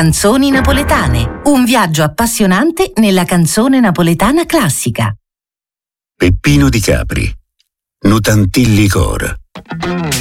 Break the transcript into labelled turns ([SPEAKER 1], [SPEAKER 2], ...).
[SPEAKER 1] Canzoni napoletane, un viaggio appassionante nella canzone napoletana classica.
[SPEAKER 2] Peppino di Capri, Nutantilli Cor.